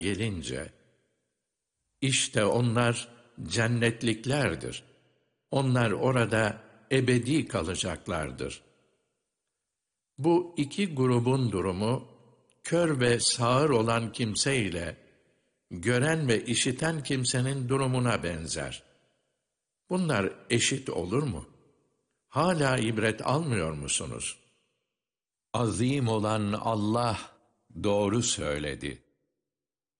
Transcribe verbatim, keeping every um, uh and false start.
gelince, işte onlar cennetliklerdir. Onlar orada ebedi kalacaklardır. Bu iki grubun durumu, kör ve sağır olan kimse ile gören ve işiten kimsenin durumuna benzer. Bunlar eşit olur mu? Hala ibret almıyor musunuz? Azim olan Allah doğru söyledi.